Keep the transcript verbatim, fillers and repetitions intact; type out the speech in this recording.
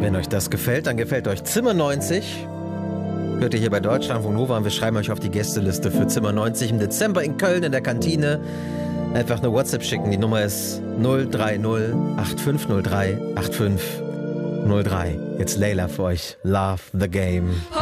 Wenn euch das gefällt, dann gefällt euch Zimmer neunzig. Hört ihr hier bei Deutschlandfunk Nova und wir schreiben euch auf die Gästeliste für Zimmer neunzig im Dezember in Köln in der Kantine. Einfach eine WhatsApp schicken. Die Nummer ist null drei null acht fünf null drei acht fünf null drei. Jetzt Layla für euch. Love the Game.